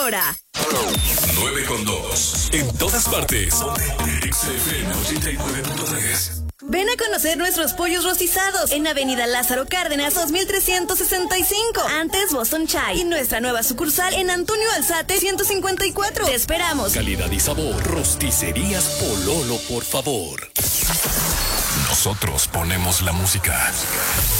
hora. 9:2. En todas partes. XFM 89.3. Ven a conocer nuestros pollos rostizados en Avenida Lázaro Cárdenas 2365, antes Boston Chai, y nuestra nueva sucursal en Antonio Alzate 154. Te esperamos. Calidad y sabor. Rosticerías Pololo, por favor. Nosotros ponemos la música.